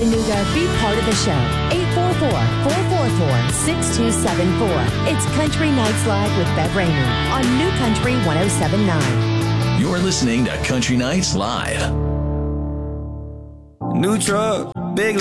Chattanooga, be part of the show. 844-444-6274. It's Country Nights Live with Bev Rainey on New Country 107.9. You're listening to Country Nights Live. New truck, big